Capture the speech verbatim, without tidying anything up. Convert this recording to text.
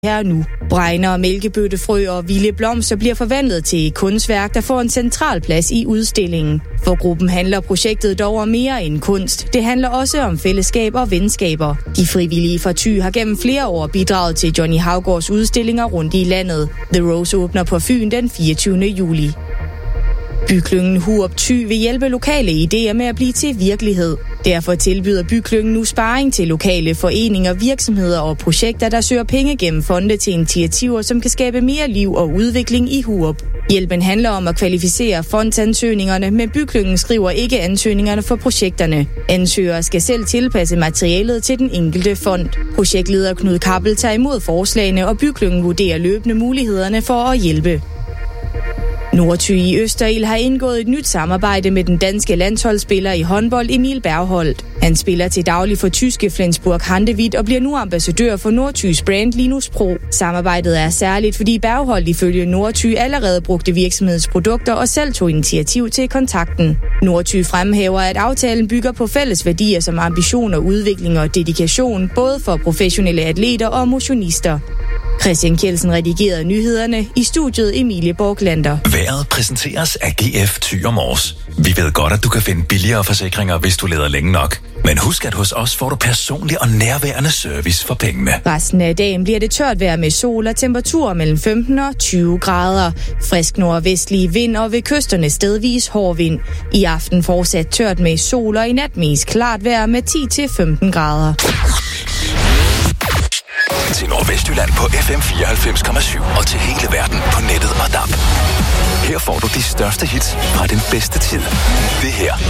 her nu. Bregner, mælkebøttefrø og vilde blomster bliver forvandlet til et kunstværk, der får en central plads i udstillingen. For gruppen handler projektet dog om mere end kunst. Det handler også om fællesskab og venskaber. De frivillige fra Thy har gennem flere år bidraget til Johnny Haugaards udstillinger rundt i landet. The Rose åbner på Fyn den fireogtyvende juli. Byklyngen Hurup Thy vil hjælpe lokale idéer med at blive til virkelighed. Derfor tilbyder Byklyngen nu sparring til lokale foreninger, virksomheder og projekter, der søger penge gennem fonde til initiativer, som kan skabe mere liv og udvikling i Hurup. Hjælpen handler om at kvalificere fondsansøgningerne, men Byklyngen skriver ikke ansøgningerne for projekterne. Ansøgere skal selv tilpasse materialet til den enkelte fond. Projektleder Knud Kappel tager imod forslagene, og Byklyngen vurderer løbende mulighederne for at hjælpe. Nordthy i Østerild har indgået et nyt samarbejde med den danske landsholdsspiller i håndbold Emil Bergholt. Han spiller til daglig for tyske Flensburg Handewitt og bliver nu ambassadør for Nordthys brand Linus Pro. Samarbejdet er særligt, fordi Bergholt ifølge Nordthy allerede brugte virksomhedens produkter og selv tog initiativ til kontakten. Nordthy fremhæver, at aftalen bygger på fælles værdier som ambition og udvikling og dedikation, både for professionelle atleter og motionister. Christian Kjeldsen redigerede nyhederne, i studiet Emilie Borglander. Vejret præsenteres af G F Thy og Mors. Vi ved godt, at du kan finde billigere forsikringer, hvis du leder længe nok. Men husk, at hos os får du personlig og nærværende service for pengene. Resten af dagen bliver det tørt vejr med sol og temperaturer mellem femten og tyve grader. Frisk nordvestlig vind og ved kysterne stedvis hård vind. I aften fortsat tørt med sol og i nat mest klart vejr med ti til femten grader. Til Nordvestjylland på F M fireoghalvfems komma syv og til hele verden på nettet og D A B. Her får du de største hits fra den bedste tid. Det her